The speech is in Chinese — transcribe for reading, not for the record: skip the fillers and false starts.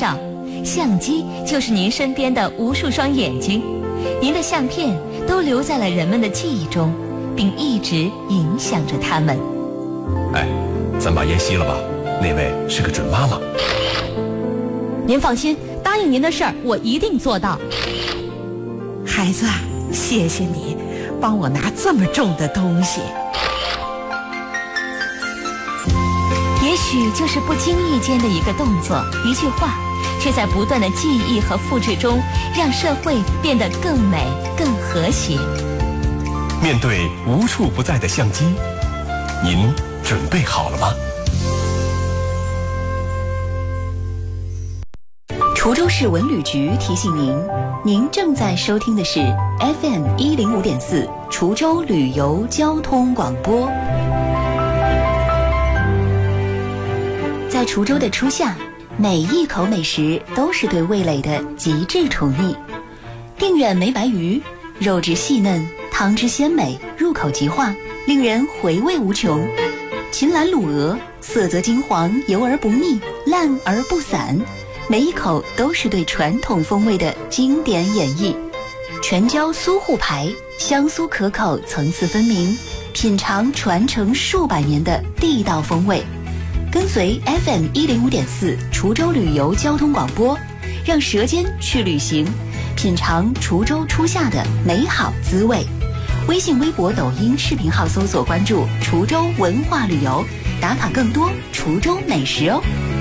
照，相机就是您身边的无数双眼睛，您的相片都留在了人们的记忆中，并一直影响着他们。 哎，咱把烟熄了吧，那位是个准妈妈。 您放心，答应您的事儿我一定做到。 孩子，谢谢你帮我拿这么重的东西。 也许就是不经意间的一个动作，一句话，却在不断的记忆和复制中，让社会变得更美、更和谐。 面对无处不在的相机，您准备好了吗？ 滁州市文旅局提醒您，您正在收听的是 FM 105.4滁州旅游交通广播。在滁州的初夏，每一口美食都是对味蕾的极致宠溺。定远梅白鱼，肉质细嫩，汤汁鲜美，入口即化，令人回味无穷。秦兰卤鹅，色泽金黄，油而不腻，烂而不散，每一口都是对传统风味的经典演绎。全椒苏沪排，香酥可口，层次分明，品尝传承数百年的地道风味。跟随 FM 105.4滁州旅游交通广播，让舌尖去旅行，品尝滁州初夏的美好滋味。微信、微博、抖音视频号搜索关注滁州文化旅游，打卡更多滁州美食哦。